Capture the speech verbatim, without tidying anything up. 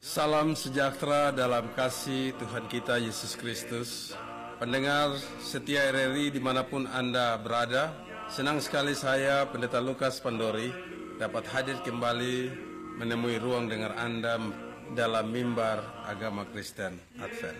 Salam sejahtera dalam kasih Tuhan kita Yesus Kristus. Pendengar setia R R I dimanapun Anda berada, senang sekali saya, Pendeta Lukas Pandori, dapat hadir kembali menemui ruang dengar Anda dalam mimbar agama Kristen Advent.